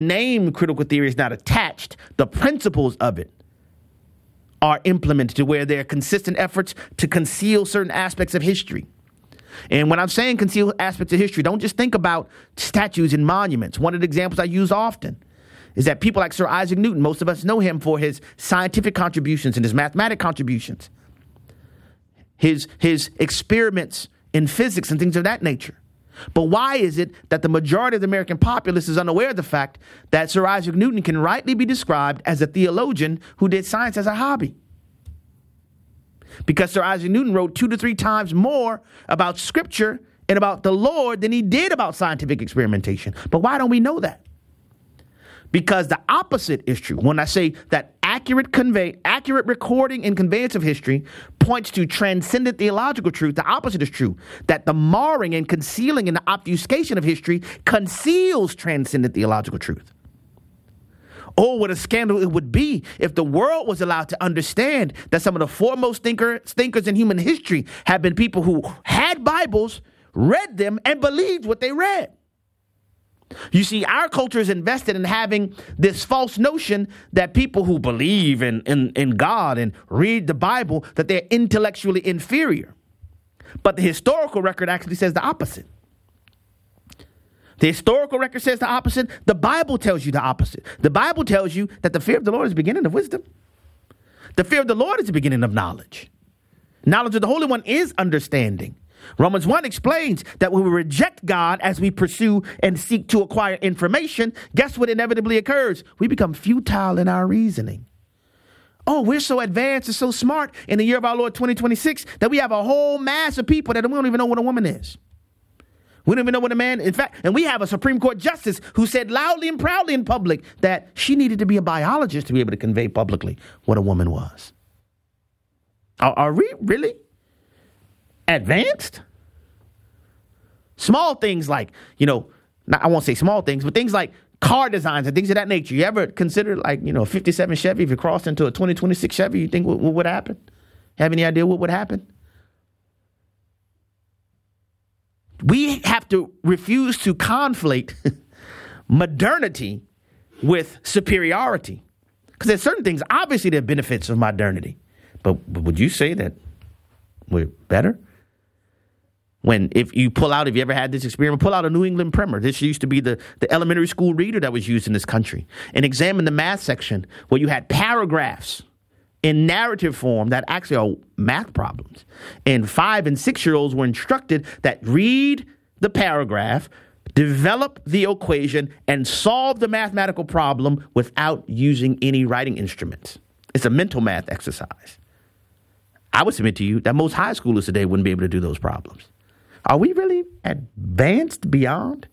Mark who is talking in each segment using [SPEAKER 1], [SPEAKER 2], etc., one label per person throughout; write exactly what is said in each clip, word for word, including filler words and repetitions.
[SPEAKER 1] name critical theory is not attached, the principles of it are implemented to where there are consistent efforts to conceal certain aspects of history. And when I'm saying conceal aspects of history, don't just think about statues and monuments. One of the examples I use often is that people like Sir Isaac Newton, most of us know him for his scientific contributions and his mathematic contributions, his, his experiments in physics and things of that nature. But why is it that the majority of the American populace is unaware of the fact that Sir Isaac Newton can rightly be described as a theologian who did science as a hobby? Because Sir Isaac Newton wrote two to three times more about scripture and about the Lord than he did about scientific experimentation. But why don't we know that? Because the opposite is true. When I say that accurate convey, accurate recording and conveyance of history points to transcendent theological truth, the opposite is true. That the marring and concealing and the obfuscation of history conceals transcendent theological truth. Oh, what a scandal it would be if the world was allowed to understand that some of the foremost thinker, thinkers in human history have been people who had Bibles, read them, and believed what they read. You see, our culture is invested in having this false notion that people who believe in, in, in God and read the Bible, that they're intellectually inferior. But the historical record actually says the opposite. The historical record says the opposite. The Bible tells you the opposite. The Bible tells you that the fear of the Lord is the beginning of wisdom. The fear of the Lord is the beginning of knowledge. Knowledge of the Holy One is understanding. Romans one explains that when we reject God as we pursue and seek to acquire information, guess what inevitably occurs? We become futile in our reasoning. Oh, we're so advanced and so smart in the year of our Lord twenty twenty-six that we have a whole mass of people that we don't even know what a woman is. We don't even know what a man, in fact, and we have a Supreme Court justice who said loudly and proudly in public that she needed to be a biologist to be able to convey publicly what a woman was. Are, are we really advanced? Small things like, you know, not, I won't say small things, but things like car designs and things of that nature. You ever consider, like, you know, a fifty-seven Chevy, if you crossed into a twenty twenty-six Chevy, you think what, what would happen? Have any idea what would happen? We have to refuse to conflate modernity with superiority. Because there's certain things, obviously there are benefits of modernity. But, but would you say that we're better? When, if you pull out, if you ever had this experiment, pull out a New England Primer. This used to be the, the elementary school reader that was used in this country. And examine the math section where you had paragraphs in narrative form that actually are math problems. And five and six-year-olds were instructed that read the paragraph, develop the equation, and solve the mathematical problem without using any writing instruments. It's a mental math exercise. I would submit to you that most high schoolers today wouldn't be able to do those problems. Are we really advanced beyond?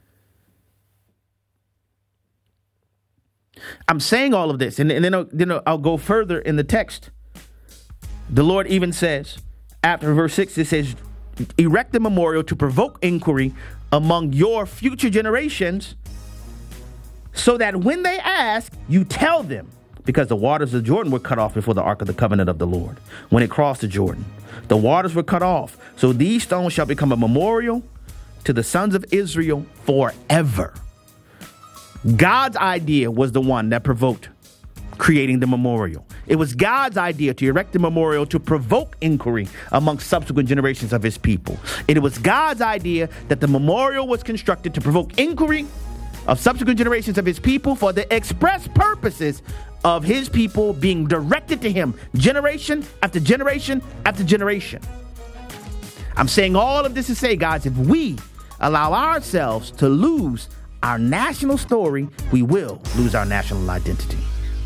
[SPEAKER 1] I'm saying all of this, and, and then, I'll, then I'll go further in the text. The Lord even says, after verse six, it says, erect a memorial to provoke inquiry among your future generations, so that when they ask, you tell them, because the waters of Jordan were cut off before the ark of the covenant of the Lord. When it crossed the Jordan, the waters were cut off. So these stones shall become a memorial to the sons of Israel forever. God's idea was the one that provoked creating the memorial. It was God's idea to erect the memorial to provoke inquiry amongst subsequent generations of his people. It was God's idea that the memorial was constructed to provoke inquiry of subsequent generations of his people for the express purposes of his people being directed to him generation after generation after generation. I'm saying all of this to say, guys, if we allow ourselves to lose our national story, we will lose our national identity.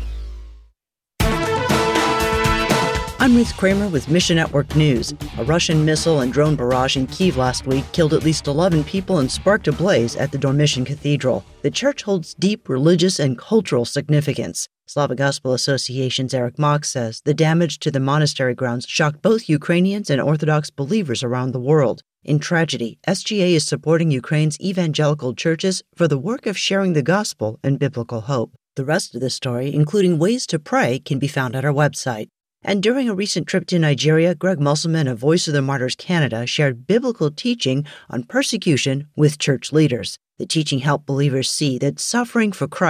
[SPEAKER 2] I'm Ruth Kramer with Mission Network News. A Russian missile and drone barrage in Kyiv last week killed at least eleven people and sparked a blaze at the Dormition Cathedral. The church holds deep religious and cultural significance. Slavic Gospel Association's Eric Mock says the damage to the monastery grounds shocked both Ukrainians and Orthodox believers around the world. In tragedy, S G A is supporting Ukraine's evangelical churches for the work of sharing the gospel and biblical hope. The rest of the story, including ways to pray, can be found at our website. And during a recent trip to Nigeria, Greg Musselman of Voice of the Martyrs Canada shared biblical teaching on persecution with church leaders. The teaching helped believers see that suffering for Christ